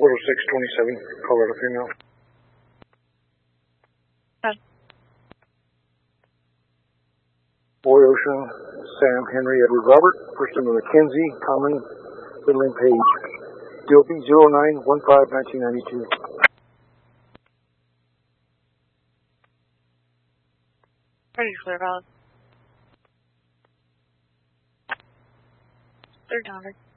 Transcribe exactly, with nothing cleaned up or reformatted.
Little six twenty-seven, Colorado female. Huh. Boy Ocean, Sam, Henry, Edward, Robert. First name Mackenzie, Common, middle name Page. D O B zero nine one five nineteen ninety-two. Ready to clear valid. Third down.